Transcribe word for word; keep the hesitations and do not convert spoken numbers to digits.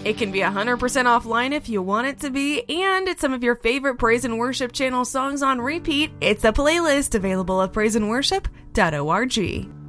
It can be one hundred percent offline if you want it to be, and it's some of your favorite praise and worship channel songs on repeat. It's a playlist available at praise and worship dot org.